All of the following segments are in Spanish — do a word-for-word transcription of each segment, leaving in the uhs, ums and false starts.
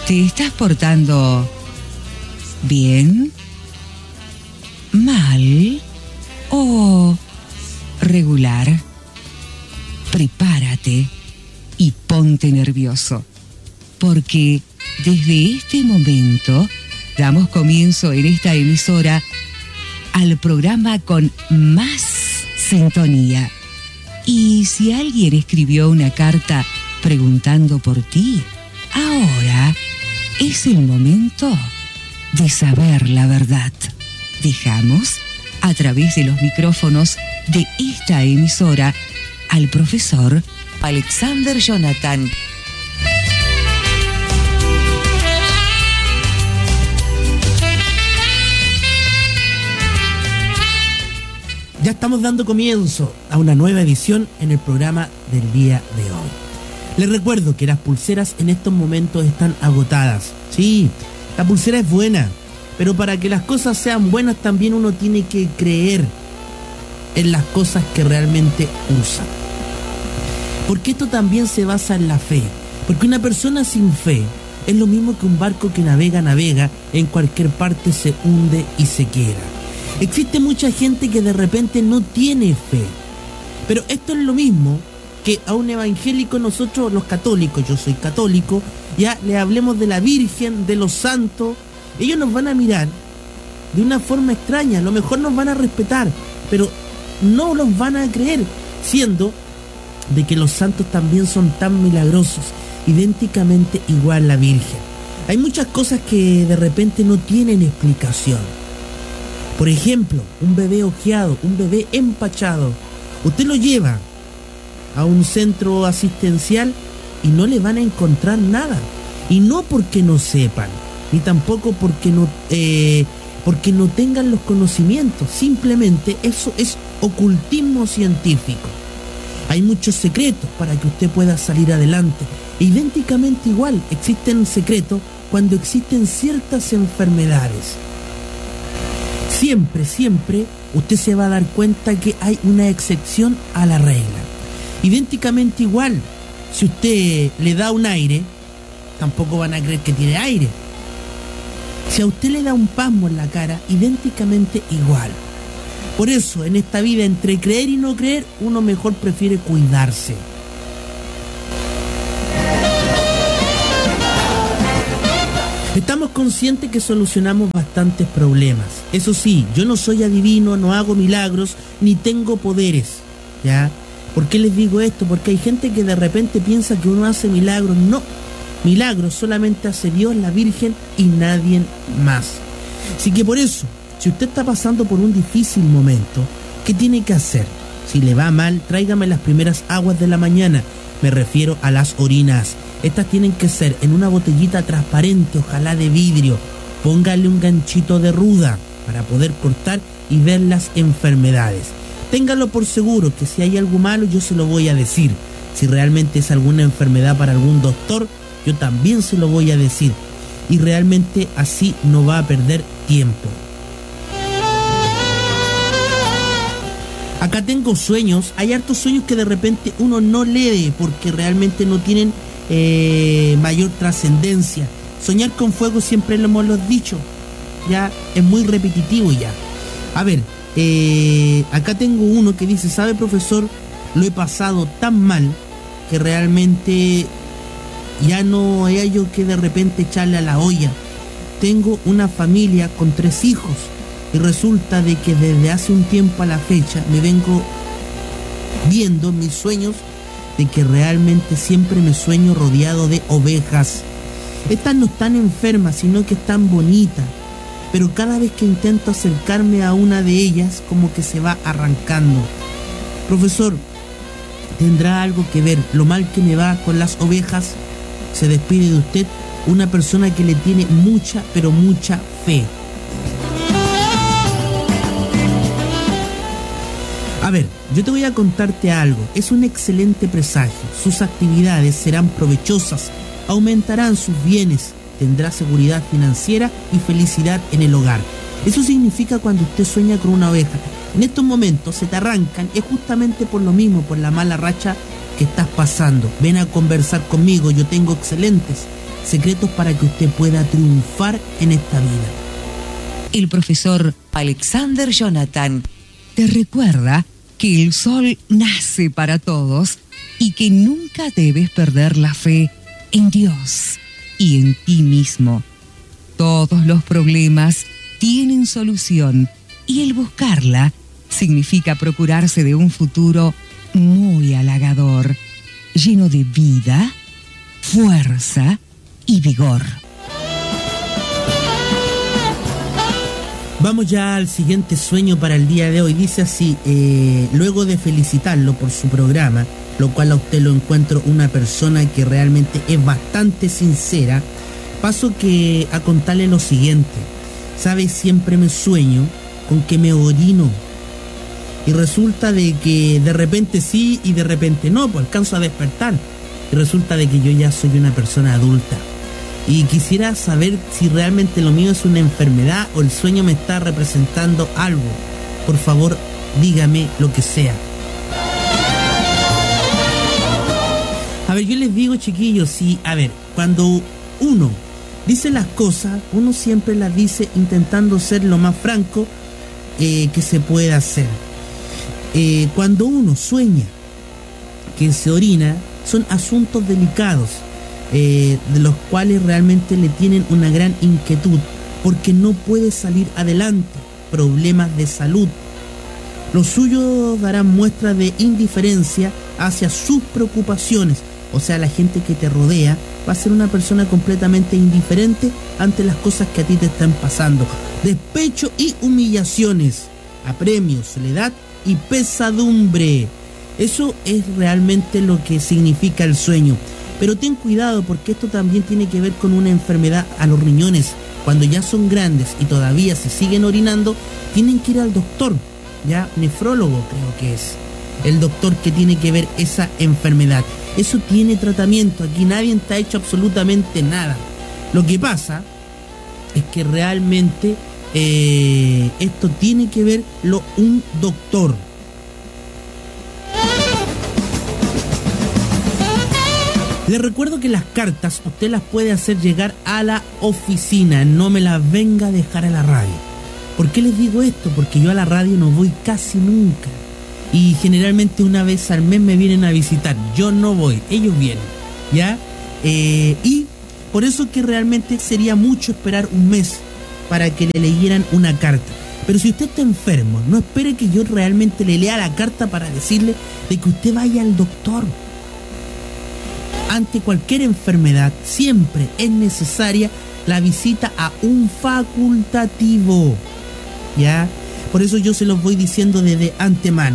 ¿Te estás portando bien, mal o regular? Prepárate y ponte nervioso, porque desde este momento damos comienzo en esta emisora al programa con más sintonía. Y si alguien escribió una carta preguntando por ti, ahora es el momento de saber la verdad. Dejamos, a través de los micrófonos de esta emisora, al profesor Alexander Jonathan. Ya estamos dando comienzo a una nueva edición en el programa del día de hoy. Les recuerdo que las pulseras en estos momentos están agotadas. Sí, la pulsera es buena, pero para que las cosas sean buenas también uno tiene que creer en las cosas que realmente usa. Porque esto también se basa en la fe. Porque una persona sin fe es lo mismo que un barco que navega, navega, en cualquier parte se hunde y se quiebra. Existe mucha gente que de repente no tiene fe. Pero esto es lo mismo que a un evangélico, nosotros los católicos, yo soy católico, ya le hablemos de la Virgen, de los santos. Ellos nos van a mirar de una forma extraña, a lo mejor nos van a respetar, pero no los van a creer, siendo de que los santos también son tan milagrosos, idénticamente igual la Virgen. Hay muchas cosas que de repente no tienen explicación. Por ejemplo, un bebé ojeado, un bebé empachado, usted lo lleva a un centro asistencial y no le van a encontrar nada. Y no porque no sepan, ni tampoco porque no, eh, porque no tengan los conocimientos. Simplemente eso es ocultismo científico. Hay muchos secretos para que usted pueda salir adelante. E idénticamente igual, existen secretos cuando existen ciertas enfermedades. Siempre, siempre usted se va a dar cuenta que hay una excepción a la regla. Idénticamente igual, si usted le da un aire, tampoco van a creer que tiene aire. Si a usted le da un pasmo en la cara, idénticamente igual. Por eso, en esta vida, entre creer y no creer, uno mejor prefiere cuidarse. Estamos conscientes que solucionamos bastantes problemas. Eso sí, yo no soy adivino, no hago milagros, ni tengo poderes, ¿ya? ¿Por qué les digo esto? Porque hay gente que de repente piensa que uno hace milagros. No, milagros solamente hace Dios, la Virgen y nadie más. Así que por eso, si usted está pasando por un difícil momento, ¿qué tiene que hacer? Si le va mal, tráigame las primeras aguas de la mañana. Me refiero a las orinas. Estas tienen que ser en una botellita transparente, ojalá de vidrio. Póngale un ganchito de ruda para poder cortar y ver las enfermedades. Téngalo por seguro que si hay algo malo yo se lo voy a decir. Si realmente es alguna enfermedad para algún doctor, yo también se lo voy a decir. Y realmente así no va a perder tiempo. Acá tengo sueños. Hay hartos sueños que de repente uno no lee porque realmente no tienen eh, mayor trascendencia. Soñar con fuego siempre lo hemos dicho. Ya es muy repetitivo ya. A ver, eh, acá tengo uno que dice, ¿sabe, profesor? Lo he pasado tan mal que realmente ya no hay yo que de repente echarle a la olla. Tengo una familia con tres hijos. Y resulta de que desde hace un tiempo a la fecha me vengo viendo en mis sueños de que realmente siempre me sueño rodeado de ovejas. Estas no están enfermas, sino que están bonitas. Pero cada vez que intento acercarme a una de ellas, como que se va arrancando. Profesor, ¿tendrá algo que ver lo mal que me va con las ovejas? Se despide de usted una persona que le tiene mucha, pero mucha fe. A ver, yo te voy a contarte algo. Es un excelente presagio. Sus actividades serán provechosas, aumentarán sus bienes, tendrá seguridad financiera y felicidad en el hogar. Eso significa cuando usted sueña con una oveja. En estos momentos se te arrancan, es justamente por lo mismo, por la mala racha que estás pasando. Ven a conversar conmigo, yo tengo excelentes secretos para que usted pueda triunfar en esta vida. El profesor Alexander Jonathan te recuerda que el sol nace para todos y que nunca debes perder la fe en Dios y en ti mismo. Todos los problemas tienen solución y el buscarla significa procurarse de un futuro muy halagador, lleno de vida, fuerza y vigor. Vamos ya al siguiente sueño para el día de hoy. Dice así, eh, luego de felicitarlo por su programa, lo cual a usted lo encuentro una persona que realmente es bastante sincera, paso que a contarle lo siguiente. Sabe, siempre me sueño con que me orino. Y resulta de que de repente sí y de repente no, pues alcanzo a despertar. Y resulta de que yo ya soy una persona adulta. Y quisiera saber si realmente lo mío es una enfermedad o el sueño me está representando algo. Por favor, dígame lo que sea. A ver, yo les digo, chiquillos, sí, a ver, cuando uno dice las cosas, uno siempre las dice intentando ser lo más franco eh, que se pueda hacer. Eh, cuando uno sueña que se orina, son asuntos delicados. Eh, de los cuales realmente le tienen una gran inquietud porque no puede salir adelante, problemas de salud. Los suyos darán muestra de indiferencia hacia sus preocupaciones, o sea, la gente que te rodea va a ser una persona completamente indiferente ante las cosas que a ti te están pasando. Despecho y humillaciones, apremio, soledad y pesadumbre. Eso es realmente lo que significa el sueño. Pero ten cuidado porque esto también tiene que ver con una enfermedad a los riñones. Cuando ya son grandes y todavía se siguen orinando, tienen que ir al doctor, ya nefrólogo creo que es, el doctor que tiene que ver esa enfermedad. Eso tiene tratamiento, aquí nadie está hecho absolutamente nada. Lo que pasa es que realmente eh, esto tiene que verlo un doctor. Les recuerdo que las cartas usted las puede hacer llegar a la oficina, no me las venga a dejar a la radio. ¿Por qué les digo esto? Porque yo a la radio no voy casi nunca. Y generalmente una vez al mes me vienen a visitar. Yo no voy, ellos vienen, ¿ya? Eh, y por eso que realmente sería mucho esperar un mes para que le leyeran una carta. Pero si usted está enfermo, no espere que yo realmente le lea la carta para decirle de que usted vaya al doctor. Ante cualquier enfermedad siempre es necesaria la visita a un facultativo, ¿ya? Por eso yo se los voy diciendo desde antemano.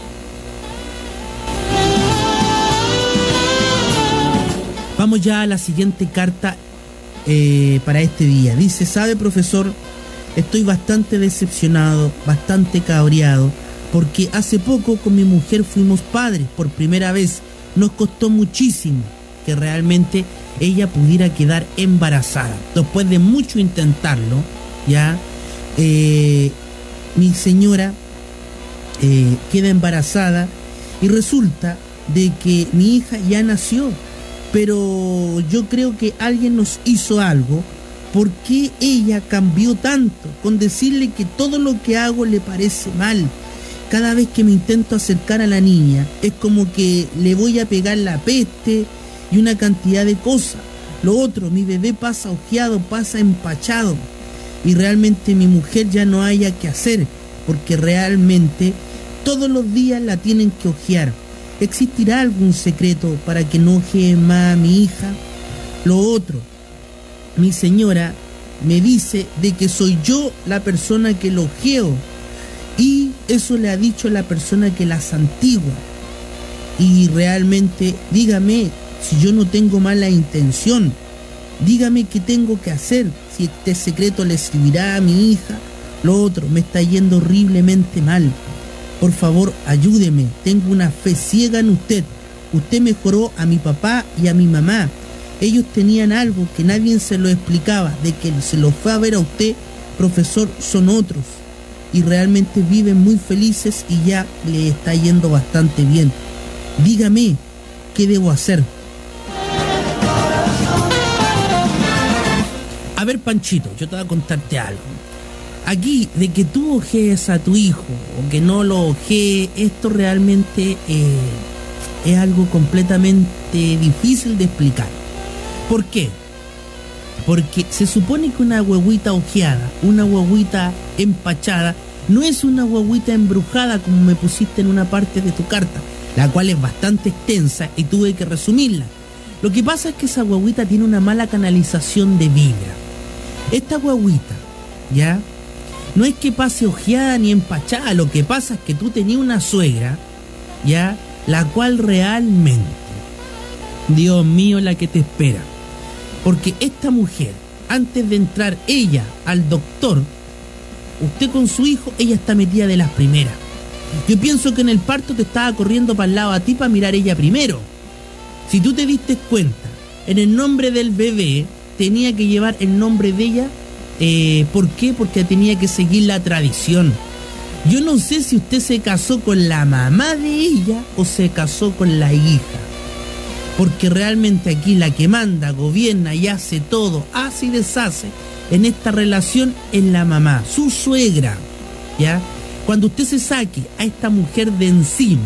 Vamos ya a la siguiente carta eh, para este día. Dice, ¿sabe, profesor? Estoy bastante decepcionado, bastante cabreado, porque hace poco con mi mujer fuimos padres por primera vez. Nos costó muchísimo que realmente ella pudiera quedar embarazada. Después de mucho intentarlo, ya eh, mi señora eh, queda embarazada y resulta de que mi hija ya nació, pero yo creo que alguien nos hizo algo. ¿Por qué ella cambió tanto? Con decirle que todo lo que hago le parece mal. Cada vez que me intento acercar a la niña es como que le voy a pegar la peste y una cantidad de cosas. Lo otro, mi bebé pasa ojeado, pasa empachado y realmente mi mujer ya no haya que hacer porque realmente todos los días la tienen que ojear. ¿Existirá algún secreto para que no ojee más a mi hija? Lo otro, mi señora me dice de que soy yo la persona que lo ojeo y eso le ha dicho la persona que la santigua. Y realmente, dígame, si yo no tengo mala intención, dígame qué tengo que hacer, si este secreto le servirá a mi hija. Lo otro, me está yendo horriblemente mal. Por favor, ayúdeme, tengo una fe ciega en usted. Usted mejoró a mi papá y a mi mamá. Ellos tenían algo que nadie se lo explicaba, de que se lo fue a ver a usted, profesor, son otros. Y realmente viven muy felices y ya le está yendo bastante bien. Dígame, ¿qué debo hacer? ver, Panchito, yo te voy a contarte algo. Aquí, de que tú ojees a tu hijo o que no lo ojees, esto realmente eh, es algo completamente difícil de explicar. ¿Por qué? Porque se supone que una huevita ojeada, una huevita empachada, no es una huevita embrujada como me pusiste en una parte de tu carta, la cual es bastante extensa y tuve que resumirla. Lo que pasa es que esa huevita tiene una mala canalización de vibra. Esta huevita, ¿ya? No es que pase ojeada ni empachada, lo que pasa es que tú tenías una suegra, ¿ya? La cual realmente, Dios mío, la que te espera. Porque esta mujer, antes de entrar ella al doctor, usted con su hijo, ella está metida de las primeras. Yo pienso que en el parto te estaba corriendo para el lado a ti para mirar ella primero. Si tú te diste cuenta, en el nombre del bebé tenía que llevar el nombre de ella. Eh, ¿Por qué? Porque tenía que seguir la tradición. Yo no sé si usted se casó con la mamá de ella o se casó con la hija. Porque realmente aquí la que manda, gobierna y hace todo, hace y deshace en esta relación es la mamá, su suegra, ¿ya? Cuando usted se saque a esta mujer de encima,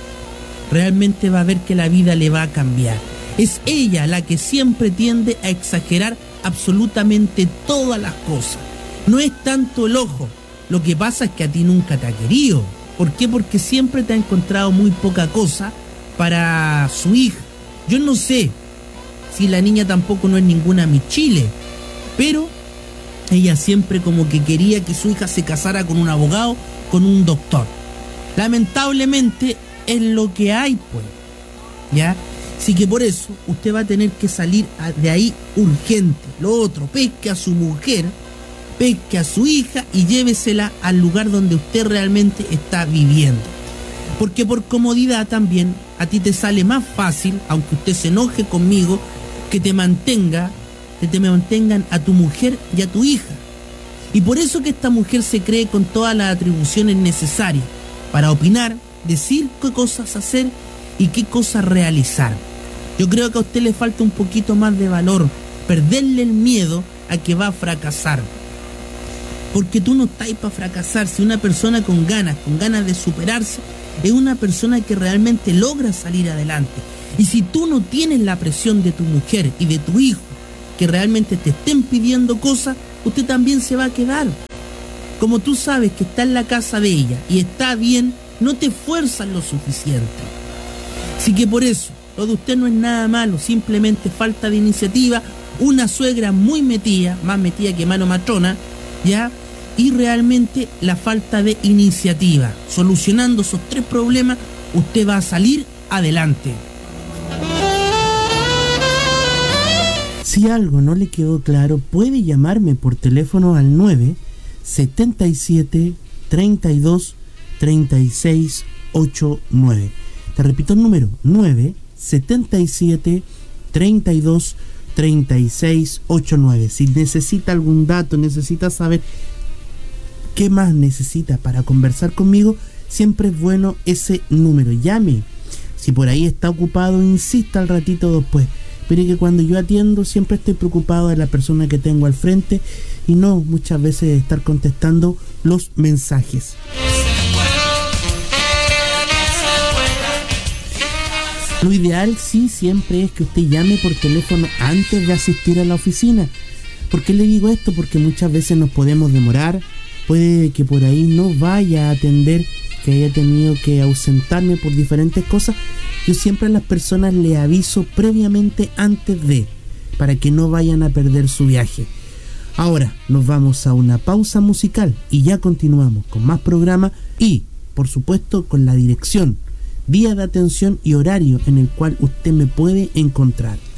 realmente va a ver que la vida le va a cambiar. Es ella la que siempre tiende a exagerar absolutamente todas las cosas. No es tanto el ojo, lo que pasa es que a ti nunca te ha querido. ¿Por qué? Porque siempre te ha encontrado muy poca cosa para su hija. Yo no sé si la niña tampoco no es ninguna michile, pero ella siempre como que quería que su hija se casara con un abogado, con un doctor. Lamentablemente es lo que hay, pues, ¿ya? Así que por eso usted va a tener que salir de ahí urgente. Lo otro, pesque a su mujer, pesque a su hija y llévesela al lugar donde usted realmente está viviendo. Porque por comodidad también a ti te sale más fácil, aunque usted se enoje conmigo, que te mantenga, que te mantengan a tu mujer y a tu hija. Y por eso que esta mujer se cree con todas las atribuciones necesarias para opinar, decir qué cosas hacer y qué cosas realizar. Yo creo que a usted le falta un poquito más de valor, perderle el miedo a que va a fracasar. Porque tú no estás ahí para fracasar. Si una persona con ganas, con ganas de superarse, es una persona que realmente logra salir adelante. Y si tú no tienes la presión de tu mujer y de tu hijo, que realmente te estén pidiendo cosas, usted también se va a quedar. Como tú sabes que está en la casa de ella y está bien, no te esfuerzas lo suficiente. Así que por eso, lo de usted no es nada malo, simplemente falta de iniciativa, una suegra muy metida, más metida que mano matrona, ¿ya? Y realmente la falta de iniciativa. Solucionando esos tres problemas, usted va a salir adelante. Si algo no le quedó claro, puede llamarme por teléfono al nueve setenta y siete treinta y dos treinta y seis ochenta y nueve. Te repito el número, nueve setenta y siete treinta y dos treinta y seis ochenta y nueve. Si necesita algún dato, necesita saber qué más necesita para conversar conmigo, siempre es bueno ese número. Llame. Si por ahí está ocupado, insista al ratito después. Pero que cuando yo atiendo siempre estoy preocupado de la persona que tengo al frente y no muchas veces de estar contestando los mensajes. Lo ideal sí siempre es que usted llame por teléfono antes de asistir a la oficina. ¿Por qué le digo esto? Porque muchas veces nos podemos demorar, puede que por ahí no vaya a atender, que haya tenido que ausentarme por diferentes cosas. Yo siempre a las personas le aviso previamente antes de, para que no vayan a perder su viaje. Ahora nos vamos a una pausa musical y ya continuamos con más programa y, por supuesto, con la dirección, día de atención y horario en el cual usted me puede encontrar.